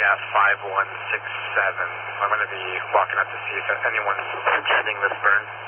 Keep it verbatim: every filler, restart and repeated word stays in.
at five one six seven. I'm going to be walking up to see if anyone's attending this burn.